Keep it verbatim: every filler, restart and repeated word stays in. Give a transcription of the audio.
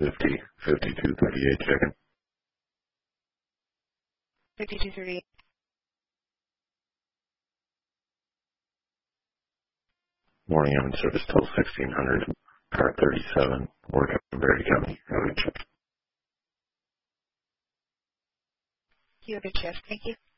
fifty, fifty-two thirty-eight, checking. fifty-two thirty-eight. Morning, I'm in service till sixteen hundred, car thirty-seven, working in Berry County. Routing check. You have a good shift. Thank you.